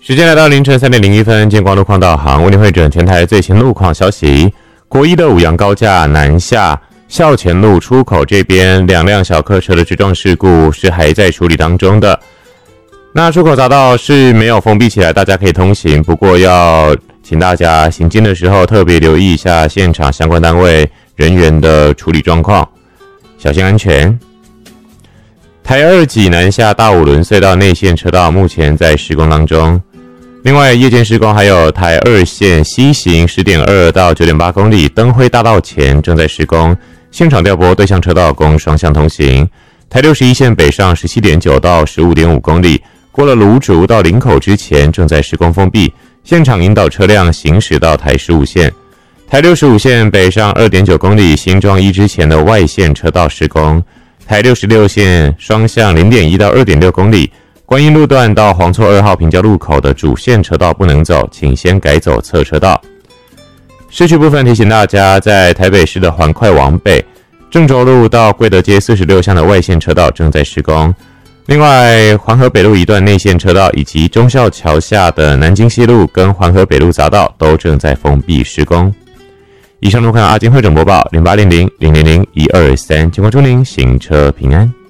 时间来到凌晨3点01分，见光路况导航为您汇整全台最新路况消息。国一的五杨高架南下校前路出口这边2辆小客车的直撞事故是还在处理当中的。那出口匝道是没有封闭起来，大家可以通行，不过要请大家行进的时候特别留意一下现场相关单位人员的处理状况，小心安全。台2己南下大五轮隧道内线车道目前在施工当中。另外，夜间施工还有台2线西行 10.2 到 9.8 公里灯辉大道前正在施工，现场调拨对向车道供双向通行。台61线北上 17.9 到 15.5 公里，过了芦竹到林口之前正在施工封闭，现场引导车辆行驶到台15线。台65线北上 2.9 公里新庄一之前的外线车道施工。台66线双向 0.1 到 2.6 公里，观音路段到黄厝2号平交路口的主线车道不能走，请先改走侧车道。市区部分提醒大家，在台北市的环快往北，郑州路到贵德街46巷的外线车道正在施工。另外，环河北路一段内线车道以及忠孝桥下的南京西路跟环河北路匝道都正在封闭施工。以上路况阿金汇整播报0800-000-123，经过祝您行车平安。